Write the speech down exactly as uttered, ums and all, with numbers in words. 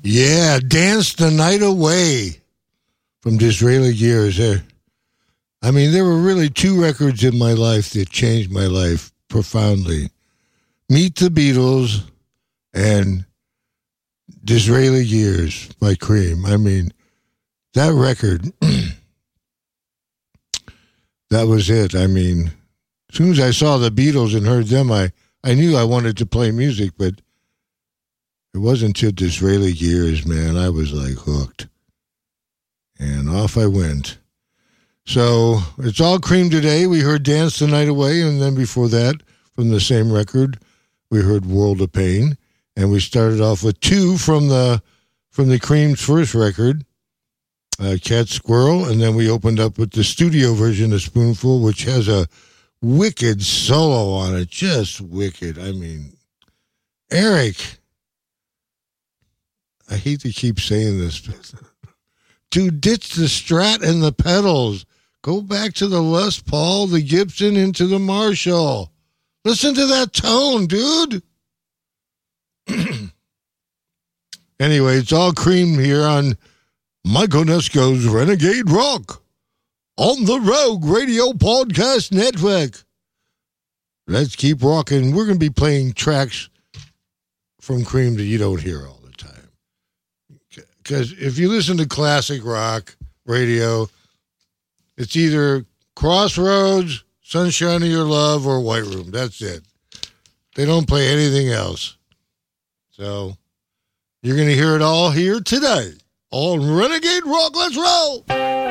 Yeah, Dance the Night Away from Disraeli Gears. There, I mean, there were really two records in my life that changed my life profoundly. Meet the Beatles and Disraeli Gears by Cream. I mean, that record, that was it. I mean, as soon as I saw the Beatles and heard them, I, I knew I wanted to play music, but it wasn't until Disraeli Gears, man, I was like hooked. And off I went. So it's all Cream today. We heard Dance the Night Away, and then before that, from the same record, we heard World of Pain. And we started off with two from the from the Cream's first record, uh, Cat Squirrel, and then we opened up with the studio version of Spoonful, which has a wicked solo on it. Just wicked. I mean, Eric... I hate to keep saying this, but dude, ditch the Strat and the pedals. Go back to the Les Paul, the Gibson, into the Marshall. Listen to that tone, dude. Anyway, it's all Cream here on Mike Onesco's Renegade Rock on the Rogue Radio Podcast Network. Let's keep rocking. We're going to be playing tracks from Cream that you don't hear all the time. Because if you listen to classic rock radio, it's either Crossroads, Sunshine of Your Love, or White Room. That's it. They don't play anything else. So you're going to hear it all here today on Renegade Rock. Let's roll!